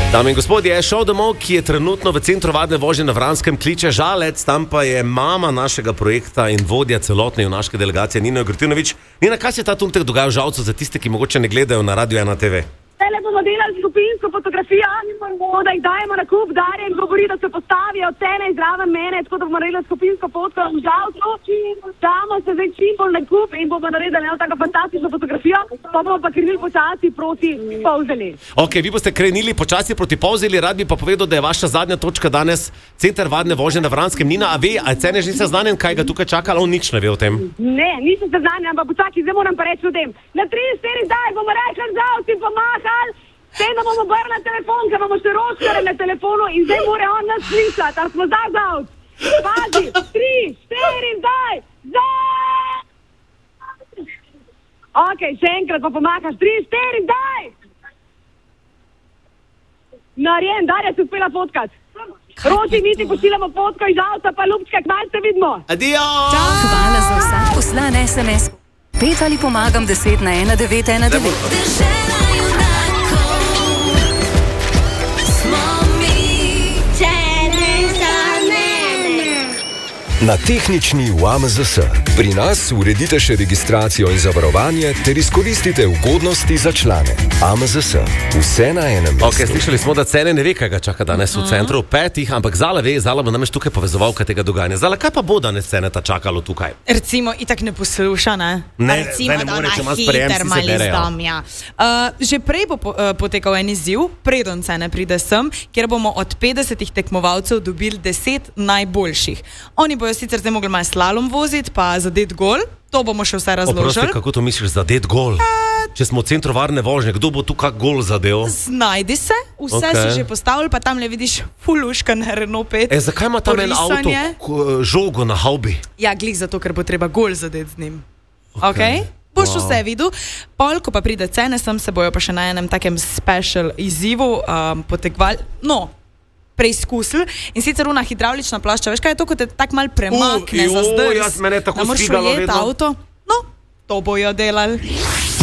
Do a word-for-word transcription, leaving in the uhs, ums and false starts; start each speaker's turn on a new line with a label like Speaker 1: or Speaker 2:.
Speaker 1: Dame in gospodje, šel domov, ki je trenutno v centru vadne vožnje na Vranskem, kliče Žalec, tam pa je mama našega projekta in vodja celotne junaške delegacije Nina Grtinović. Nina, kaj se ta trenutek dogaja v Žalcu za tiste, ki mogoče ne gledajo na Radio ena te ve?
Speaker 2: Tele bomo delali skupinsko fotografijo, da jih dajemo na kup, Darjen govori, da se postavijo cene izraven mene, tako da bomo naredili skupinsko fotko v Žalcu. Damo se zdaj čim bolj na kup in bomo naredili eno tako fantastično fotografijo, pa bomo pa krenili počasi proti Polzeli.
Speaker 1: Ok, vi boste krenili počasi proti Polzeli, rad bi pa povedal, da je vaša zadnja točka danes center vadne vožnje na Vranskem. Nina, a ve, a cene že niste seznanjen, kaj ga tukaj čaka, on nič ne ve o tem?
Speaker 2: Ne, nisem seznanjen, ampak počakaj, zdaj moram pa reči o tem. Na trideset štiri zdaj bomo rekli Žalci pomahali, tem, da bomo brali na telefon, ker bomo še roškare na telefonu in zdaj mora on nas slišati, ali smo zdaj Žalc. Pazi, tri, štiri zdaj, zdaj! Ok, še enkrat pa pomakaš, tri, štiri zdaj! Narjen, Darja se uspela fotkat. Roči, mi ti pošiljamo fotko iz Žalca, pa Ljubčka, kmalo se vidimo.
Speaker 1: Adijo!
Speaker 3: Hvala za vsak poslan es em es. Pet ali pomagam deset na ena devet ena devet.
Speaker 4: Na tehnični U A M Z S. Pri nas uredite še registracijo in zavarovanje ter izkoristite ugodnosti za člane. A M Z S. Vse na enem mestu.
Speaker 1: Ok, slišali smo, da cene ne ve, kaj ga čaka danes v centru petih, ampak Zala ve, Zala bo namreč tukaj povezovalka tega dogajanja. Zala, kaj pa bo danes cene ta čakalo tukaj?
Speaker 5: Recimo, itak ne posluša, ne?
Speaker 1: Ne,
Speaker 5: Recimo,
Speaker 1: zdaj ne more, če ima sprejem, si se berejo.
Speaker 5: Uh, že prej bo po, uh, potekal en izziv, preden cene pride sem, kjer bomo od petdesetih tekmovalcev dobili deset najboljših. Oni bojo sicer zdaj mogli malo slalom voziti, pa zadet gol, to bomo še vse razložili.
Speaker 1: Oprosti, kako to misliš, zadet gol? Če smo v centru varne vožnje, kdo bo tu kak gol zadel?
Speaker 5: Znajdi se, vse
Speaker 1: Ok.
Speaker 5: si že postavili, pa tam le vidiš fuluška na Renault pet.
Speaker 1: E, zakaj ima tam en avto
Speaker 5: Porisanje.
Speaker 1: k- žogo na haubi?
Speaker 5: Ja, glih zato, ker bo treba gol zadeti z njim. Ok? okay? Boš
Speaker 1: Wow.
Speaker 5: vse videl. Pol, ko pa pride cene, sem se bojo pa še na enem takem special izzivu um, potekvali. No, preizkusili in sicer una hidravlična plošča, veš kaj je to, ko te tak mal premakne
Speaker 1: Uh,
Speaker 5: za
Speaker 1: joj,
Speaker 5: zdrs.
Speaker 1: jaz mene tako
Speaker 5: da moraš
Speaker 1: stigalo
Speaker 5: ujeti
Speaker 1: vedno.
Speaker 5: avto. No, to bojo delali.